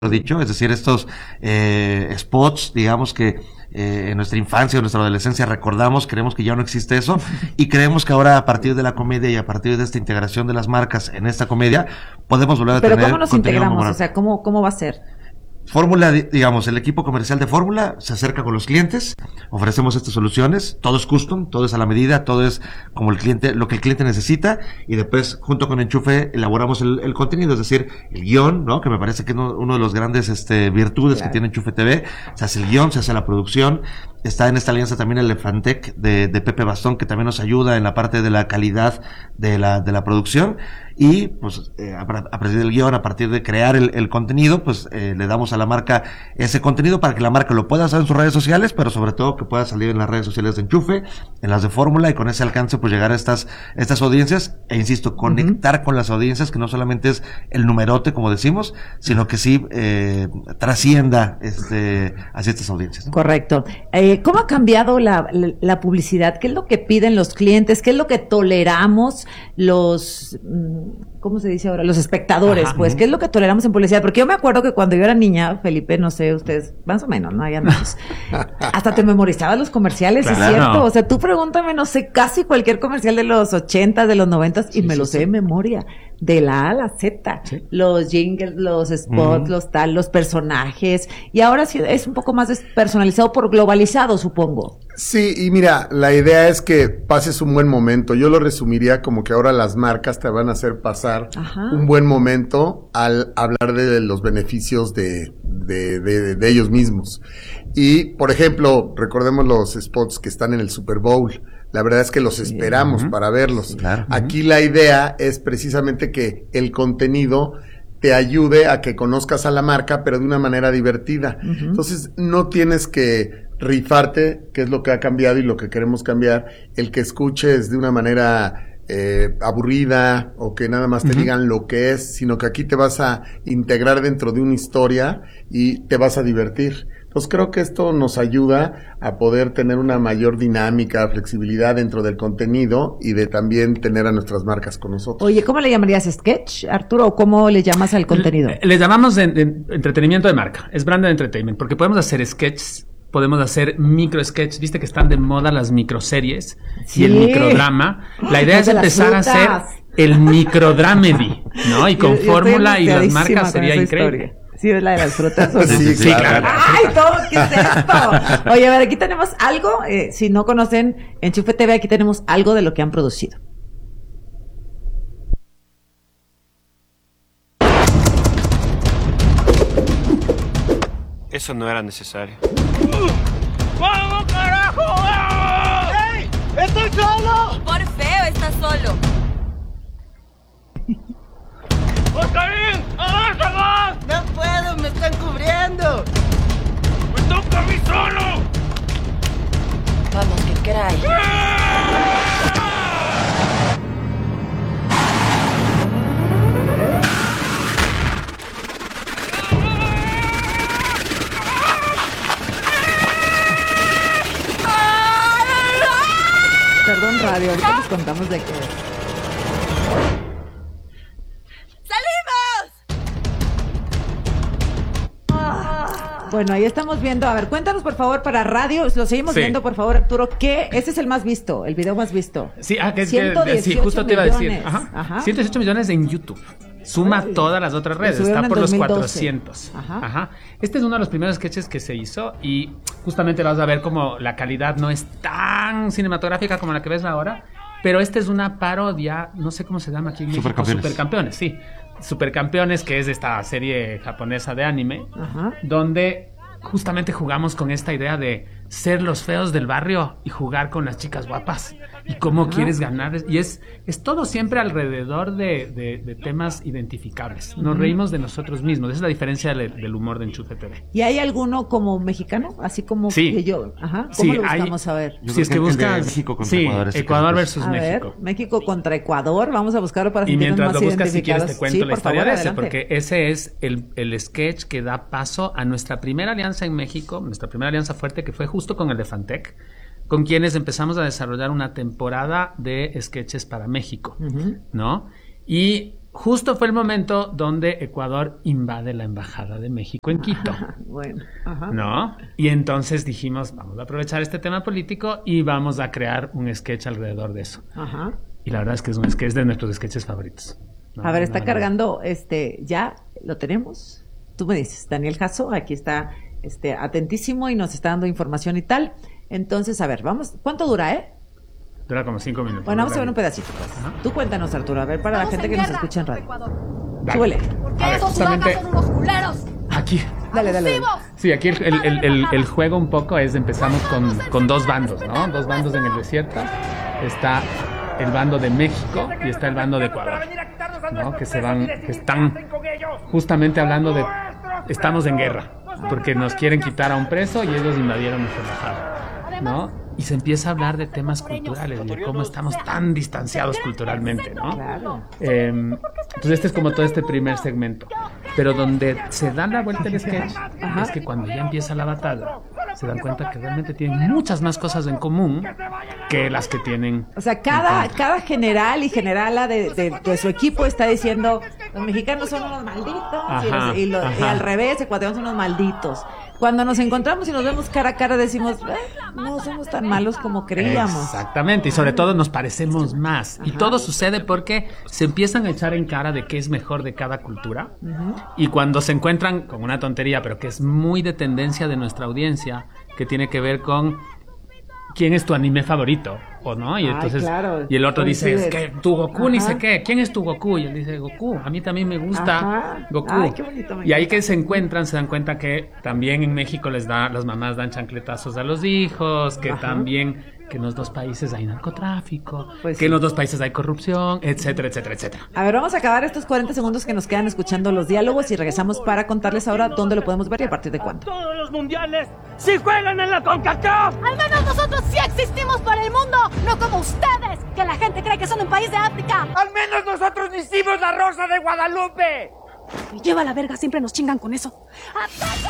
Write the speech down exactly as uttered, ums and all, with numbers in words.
dicho, es decir, estos eh, spots, digamos que eh, en nuestra infancia, en nuestra adolescencia recordamos, creemos que ya no existe eso, y creemos que ahora a partir de la comedia y a partir de esta integración de las marcas en esta comedia, podemos volver a Pero tener ¿cómo nos contenido integramos? memorable. O sea, ¿cómo, cómo va a ser? Fórmula, digamos, el equipo comercial de Fórmula se acerca con los clientes, ofrecemos estas soluciones, todo es custom, todo es a la medida, todo es como el cliente, lo que el cliente necesita, y después, junto con Enchufe, elaboramos el, el contenido, es decir, el guión, ¿no? Que me parece que es uno, uno de los grandes, este, virtudes claro. que tiene Enchufe T V, se hace el guión, se hace la producción, está en esta alianza también el Elefantec de, de Pepe Bastón, que también nos ayuda en la parte de la calidad de la, de la producción, y pues eh, a, a partir del guión, a partir de crear el, el contenido, pues eh, le damos a la marca ese contenido para que la marca lo pueda hacer en sus redes sociales, pero sobre todo que pueda salir en las redes sociales de Enchufe, en las de Fórmula, y con ese alcance pues llegar a estas estas audiencias, e insisto, conectar uh-huh. con las audiencias, que no solamente es el numerote, como decimos, sino que sí eh, trascienda este hacia estas audiencias, ¿no? Correcto. Eh, ¿Cómo ha cambiado la, la, la publicidad? ¿Qué es lo que piden los clientes? ¿Qué es lo que toleramos los... ¿cómo se dice ahora? Los espectadores, Ajá, pues, uh-huh. ¿qué es lo que toleramos en publicidad? Porque yo me acuerdo que cuando yo era niña, Felipe, no sé, ustedes, más o menos, ¿no? Ya no. Hasta te memorizabas los comerciales, claro. ¿Es cierto? O sea, tú pregúntame, no sé, casi cualquier comercial de los ochentas, de los noventas, y sí, me sí, lo sé sí. de memoria. De la A a la Z. Sí. Los jingles, los spots, uh-huh. los tal, los personajes. Y ahora sí es un poco más personalizado por globalizado, supongo. Sí, y mira, la idea es que pases un buen momento. Yo lo resumiría como que ahora las marcas te van a hacer pasar Ajá. un buen momento al hablar de los beneficios de, de, de, de ellos mismos. Y, por ejemplo, recordemos los spots que están en el Super Bowl. La verdad es que los esperamos uh-huh. para verlos. Claro. Aquí uh-huh. la idea es precisamente que el contenido te ayude a que conozcas a la marca, pero de una manera divertida. Uh-huh. Entonces, no tienes que rifarte, que es lo que ha cambiado y lo que queremos cambiar, el que escuches de una manera eh, aburrida o que nada más te uh-huh. digan lo que es, sino que aquí te vas a integrar dentro de una historia y te vas a divertir. Entonces creo que esto nos ayuda a poder tener una mayor dinámica, flexibilidad dentro del contenido y de también tener a nuestras marcas con nosotros. Oye, ¿cómo le llamarías? ¿Sketch, Arturo? ¿O cómo le llamas al contenido? Le, le llamamos de, de entretenimiento de marca. Es branded entertainment, porque podemos hacer sketches, podemos hacer micro sketches. Viste que están de moda las microseries sí. y el microdrama. La idea es empezar a hacer el microdramedy, ¿no? Y con Fórmula y las marcas sería increíble. Historia. Sí, es la de las frutas. ¿O sí, sí, claro. ¡Ay, todo! ¿Qué es esto? Oye, a ver, aquí tenemos algo. Eh, si no conocen Enchufe T V, aquí tenemos algo de lo que han producido. Eso no era necesario. ¡Vamos, carajo! ¡Ey! ¡Estoy solo! Por feo, estás solo. ¡Oscarín! ¡Avanza más! No puedo, me están cubriendo. ¡Me toca a mí solo! Vamos, que caray. Perdón, radio, ahorita les contamos de qué. Bueno, ahí estamos viendo, a ver, cuéntanos por favor para radio, lo seguimos sí. viendo por favor, Arturo, que ese es el más visto, el video más visto. Sí, ah, que, que sí, justo te iba a decir. Ajá. Ajá. ciento dieciocho millones en YouTube. Suma Ay, todas las otras redes, está por los cuatrocientos. Ajá. Ajá. Este es uno de los primeros sketches que se hizo y justamente vas a ver como la calidad no es tan cinematográfica como la que ves ahora, pero esta es una parodia, no sé cómo se llama aquí en México, Supercampeones. Supercampeones, sí. Supercampeones, que es esta serie japonesa de anime, Ajá. donde justamente jugamos con esta idea de ser los feos del barrio y jugar con las chicas guapas y cómo Ajá. quieres ganar, y es, es todo siempre alrededor de, de, de temas identificables. Nos uh-huh. reímos de nosotros mismos, esa es la diferencia del, del humor de Enchufe T V. ¿Y hay alguno como mexicano? Así como sí. que yo, Ajá. ¿Cómo sí, lo buscamos hay, a ver? Si es que buscas México contra sí, Ecuador, Ecuador versus a México. Ver, México contra Ecuador, vamos a buscarlo para y mientras más lo buscas, si quieres te cuento sí, la historia favor, de ese, adelante. porque ese es el, el sketch que da paso a nuestra primera alianza en México, nuestra primera alianza fuerte, que fue justo con el Elefantec, con quienes empezamos a desarrollar una temporada de sketches para México, uh-huh. ¿no? Y justo fue el momento donde Ecuador invade la embajada de México en Quito. Bueno, ajá. ¿No? Y entonces dijimos, vamos a aprovechar este tema político y vamos a crear un sketch alrededor de eso. Ajá. Y la verdad es que es un sketch de nuestros sketches favoritos. No, a ver, no, está no, cargando, no. este, ya lo tenemos. Tú me dices, Daniel Jasso, aquí está, este, atentísimo y nos está dando información y tal. Entonces, a ver, vamos, ¿cuánto dura, eh? Dura como cinco minutos. Bueno, vamos a ver un pedacito, pues. Ajá. Tú cuéntanos, Arturo, a ver, para Estamos la gente que guerra, nos escucha en radio. Dale. Súbele. Porque ver, esos justamente- sudacas son unos culeros. Aquí. Dale, dale, dale. Sí, aquí el, el, el, el, el juego un poco es, empezamos con, con dos bandos, ¿no? Dos bandos en el desierto. Está el bando de México y está el bando de Ecuador, ¿no? Que se van, que están justamente hablando de, estamos en guerra, porque nos quieren quitar a un preso y ellos invadieron nuestra embajada, ¿no? Y se empieza a hablar de temas culturales, de cómo estamos tan distanciados culturalmente, ¿no? Claro. Eh, entonces este es como todo este primer segmento. Pero donde se da la vuelta el sketch Ajá. es que cuando ya empieza la batalla, se dan cuenta que realmente tienen muchas más cosas en común que las que tienen. O sea, cada, cada general y generala de, de, de su equipo está diciendo, los mexicanos son unos malditos, Ajá, y, los- y, lo- y ajá. al revés, ecuatorianos son unos malditos. Cuando nos encontramos y nos vemos cara a cara, decimos, "Eh, no somos tan malos como creíamos". Exactamente, y sobre todo nos parecemos más. Y todo sucede porque se empiezan a echar en cara de qué es mejor de cada cultura. Y cuando se encuentran con una tontería, pero que es muy de tendencia de nuestra audiencia, que tiene que ver con quién es tu anime favorito, ¿o no? Y Ay, entonces claro, y el otro dice, es coincide. que tu Goku ni Ajá. sé qué, ¿quién es tu Goku? Y él dice, Goku, a mí también me gusta Ajá. Goku. Ay, qué bonito, me y ahí encanta. que se encuentran, se dan cuenta que también en México les da, las mamás dan chancletazos a los hijos, que Ajá. también que en los dos países hay narcotráfico, Pues que sí. en los dos países hay corrupción, etcétera, etcétera, etcétera. A ver, vamos a acabar estos cuarenta segundos que nos quedan escuchando los diálogos y regresamos para contarles ahora dónde lo podemos ver y a partir de cuándo. Todos los mundiales sí juegan en la CONCACAF. Al menos nosotros sí existimos para el mundo, no como ustedes, que la gente cree que son un país de África. Al menos nosotros no hicimos la Rosa de Guadalupe. Y lleva la verga, siempre nos chingan con eso. ¡Ataca!